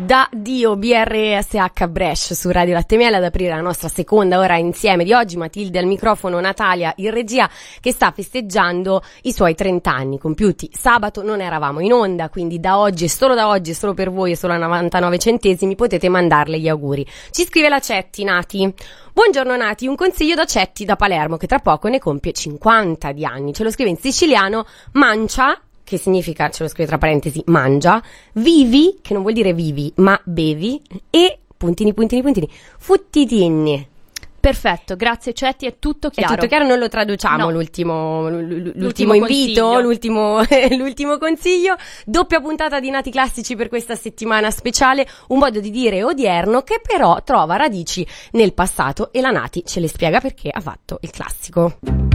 Da Dio, BRSH Brescia su Radio Latte Miele ad aprire la nostra seconda ora insieme di oggi. Matilde al microfono, Natalia in regia, che sta festeggiando i suoi 30 anni compiuti sabato. Non eravamo in onda, quindi da oggi e solo per voi e solo a 99 centesimi potete mandarle gli auguri. Ci scrive la Cetti, Nati. Buongiorno Nati, un consiglio da Cetti da Palermo che tra poco ne compie 50 di anni. Ce lo scrive in siciliano: mancia, che significa, ce lo scrive tra parentesi, mangia, vivi, che non vuol dire vivi, ma bevi, e puntini, futtitinni. Perfetto, grazie Cetti, è tutto chiaro. È tutto chiaro, non lo traduciamo, no. L'ultimo invito, l'ultimo consiglio. Doppia puntata di Nati Classici per questa settimana speciale, un modo di dire odierno che però trova radici nel passato e la Nati ce le spiega perché ha fatto il classico.